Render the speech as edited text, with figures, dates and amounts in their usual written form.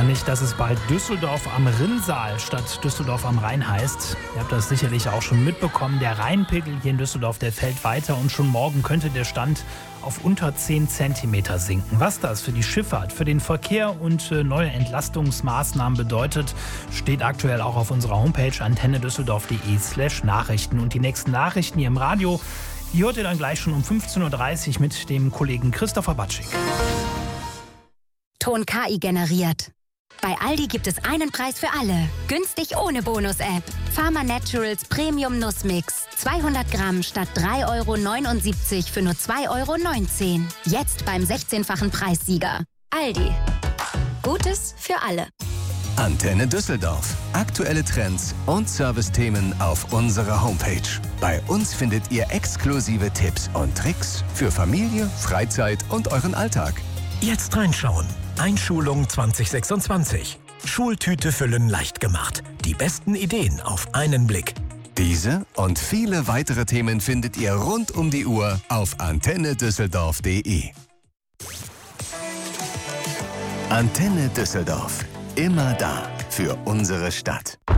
Und nicht, dass es bald Düsseldorf am Rinnsal statt Düsseldorf am Rhein heißt. Ihr habt das sicherlich auch schon mitbekommen. Der Rheinpegel hier in Düsseldorf, der fällt weiter und schon morgen könnte der Stand auf unter 10 Zentimeter sinken. Was das für die Schifffahrt, für den Verkehr und neue Entlastungsmaßnahmen bedeutet, steht aktuell auch auf unserer Homepage antennedüsseldorf.de/Nachrichten. Und die nächsten Nachrichten hier im Radio, die hört ihr dann gleich schon um 15.30 Uhr mit dem Kollegen Christopher Batschik. Ton KI generiert. Bei Aldi gibt es einen Preis für alle. Günstig ohne Bonus-App. Pharma Naturals Premium Nussmix. 200 Gramm statt 3,79 € für nur 2,19 €. Jetzt beim 16-fachen Preissieger. Aldi. Gutes für alle. Antenne Düsseldorf. Aktuelle Trends und Servicethemen auf unserer Homepage. Bei uns findet ihr exklusive Tipps und Tricks für Familie, Freizeit und euren Alltag. Jetzt reinschauen. Einschulung 2026. Schultüte füllen leicht gemacht. Die besten Ideen auf einen Blick. Diese und viele weitere Themen findet ihr rund um die Uhr auf antennedüsseldorf.de. Antenne Düsseldorf. Immer da für unsere Stadt.